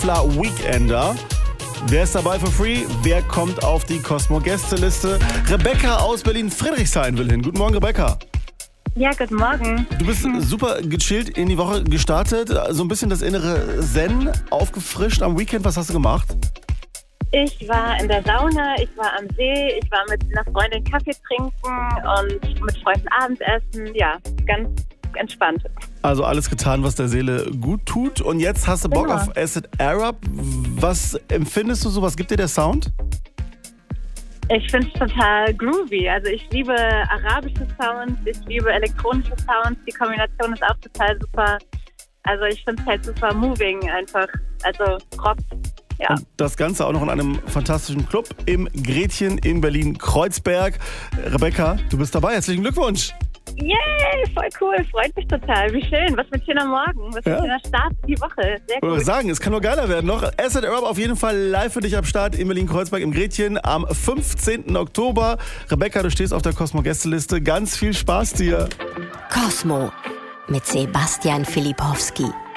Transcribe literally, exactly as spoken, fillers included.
Bachelor Weekender. Wer ist dabei for free? Wer kommt auf die Cosmo-Gästeliste? Rebecca aus Berlin-Friedrichshain will hin. Guten Morgen, Rebecca. Ja, guten Morgen. Du bist super gechillt in die Woche gestartet, so ein bisschen das innere Zen aufgefrischt am Weekend. Was hast du gemacht? Ich war in der Sauna, ich war am See, ich war mit einer Freundin Kaffee trinken und mit Freunden Abendessen. Ja, ganz entspannt. Also alles getan, was der Seele gut tut. Und jetzt hast du Bock Genau. auf Acid Arab. Was empfindest du so? Was gibt dir der Sound? Ich finde es total groovy. Also ich liebe arabische Sounds, ich liebe elektronische Sounds. Die Kombination ist auch total super. Also ich finde es halt super moving einfach. Also Rock. Ja. Und das Ganze auch noch in einem fantastischen Club im Gretchen in Berlin-Kreuzberg. Rebecca, du bist dabei. Herzlichen Glückwunsch. Yay, voll cool. Freut mich total. Wie schön. Was für ein schöner Morgen. Was für Ja. ein schöner Start in die Woche. Sehr Oder gut. sagen, es kann nur geiler werden noch. Acid Arab auf jeden Fall live für dich am Start in Berlin-Kreuzberg im Gretchen am fünfzehnten Oktober. Rebecca, du stehst auf der Cosmo-Gästeliste. Ganz viel Spaß dir. Cosmo mit Sebastian Filipowski.